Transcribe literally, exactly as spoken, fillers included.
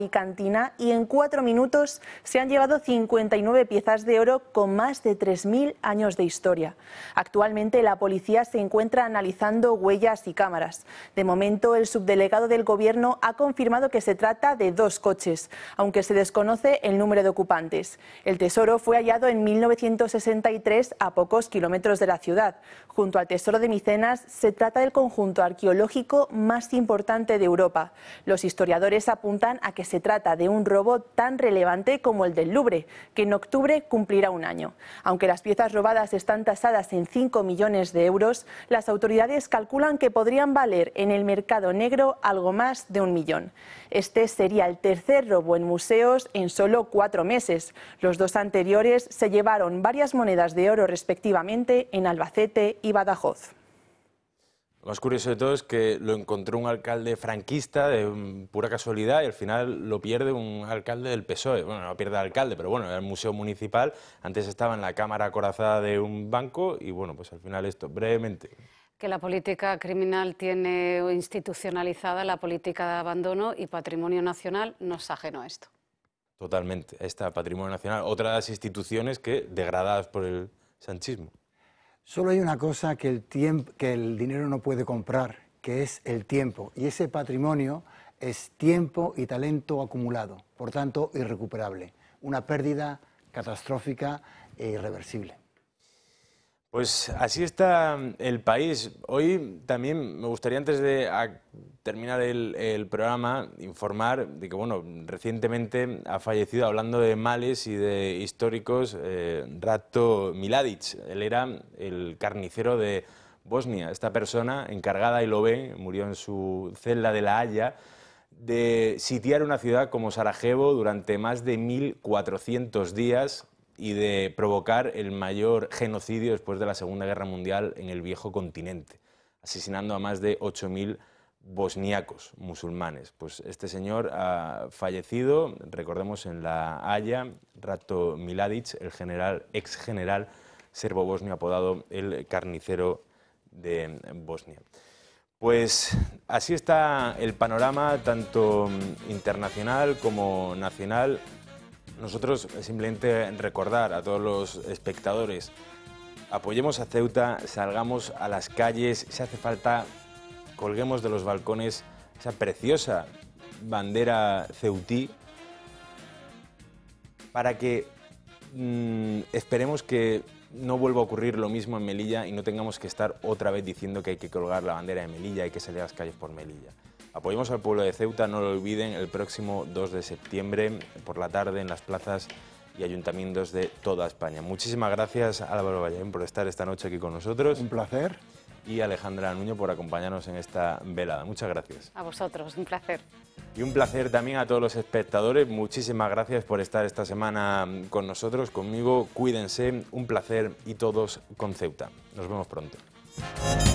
y cantina y en cuatro minutos se han llevado cincuenta y nueve piezas de oro con más de tres mil años de historia. Actualmente la policía se encuentra analizando huellas y cámaras. De momento el subdelegado del Gobierno ha confirmado que se trata de dos coches, aunque se desconoce el número de ocupantes. El tesoro fue hallado en mil novecientos sesenta y tres a pocos kilómetros de la ciudad. Junto al Tesoro de Micenas se trata del conjunto arqueológico más importante de Europa. Los historiadores apuntan a que se trata de un robo tan relevante como el del Louvre, que en octubre cumplirá un año. Aunque las piezas robadas están tasadas en cinco millones de euros, las autoridades calculan que podrían valer en el mercado negro algo más de un millón. Este sería el tercer robo en museos en solo cuatro meses. Los dos anteriores se llevaron varias monedas de oro respectivamente en Albacete y Badajoz. Lo más curioso de todo es que lo encontró un alcalde franquista de pura casualidad y al final lo pierde un alcalde del P S O E. Bueno, no pierde al alcalde, pero bueno, era el museo municipal. Antes estaba en la cámara acorazada de un banco y bueno, pues al final esto, brevemente. Que la política criminal tiene institucionalizada la política de abandono y patrimonio nacional no es ajeno a esto. Totalmente, está Patrimonio Nacional, otra de las instituciones que degradadas por el sanchismo. Solo hay una cosa que el, tiempo, que el dinero no puede comprar, que es el tiempo. Y ese patrimonio es tiempo y talento acumulado, por tanto irrecuperable. Una pérdida catastrófica e irreversible. Pues así está el país. Hoy también me gustaría, antes de terminar el, el programa, informar de que, bueno, recientemente ha fallecido, hablando de males y de históricos, eh, Ratko Mladić. Él era el carnicero de Bosnia. Esta persona, encargada, y lo ve, murió en su celda de La Haya, de sitiar una ciudad como Sarajevo durante más de mil cuatrocientos días y de provocar el mayor genocidio después de la Segunda Guerra Mundial en el viejo continente, asesinando a más de ocho mil bosniacos musulmanes. Pues este señor ha fallecido, recordemos, en La Haya, Ratko Mladić, el general, ex general serbo-bosnio apodado el carnicero de Bosnia. Pues así está el panorama, tanto internacional como nacional. Nosotros simplemente recordar a todos los espectadores, apoyemos a Ceuta, salgamos a las calles, si hace falta, colguemos de los balcones esa preciosa bandera ceutí, para que mmm, esperemos que no vuelva a ocurrir lo mismo en Melilla y no tengamos que estar otra vez diciendo que hay que colgar la bandera de Melilla, hay que salir a las calles por Melilla. Apoyemos al pueblo de Ceuta, no lo olviden, el próximo dos de septiembre por la tarde en las plazas y ayuntamientos de toda España. Muchísimas gracias, Álvaro Ballaén, por estar esta noche aquí con nosotros. Un placer. Y Alejandra Nuño por acompañarnos en esta velada. Muchas gracias. A vosotros, un placer. Y un placer también a todos los espectadores. Muchísimas gracias por estar esta semana con nosotros, conmigo. Cuídense, un placer, y todos con Ceuta. Nos vemos pronto.